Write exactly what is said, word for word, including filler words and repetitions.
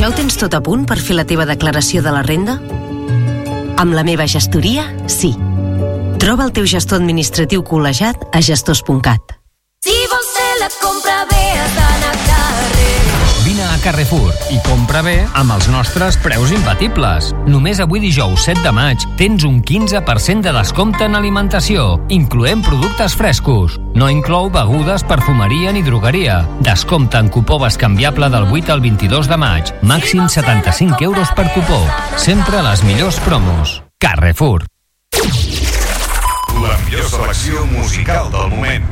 Ja ho tens tot a punt per fer la teva declaració de la renda? Amb la meva gestoria, sí. Troba el teu gestor administratiu col·legiat a gestors punt cat. Si vols fer la compra bé, has d'anar a Carrer. Vine a Carrefour i compra bé amb els nostres preus imbatibles. Només avui dijous set de maig tens un quinze per cent de descompte en alimentació, incloent productes frescos. No inclou begudes, perfumeria ni drogueria. Descompte en cupó bescanviable del vuit al vint-i-dos de maig. Màxim setanta-cinc euros per cupó. Sempre les millors promos. Carrefour. La millor selecció musical del moment.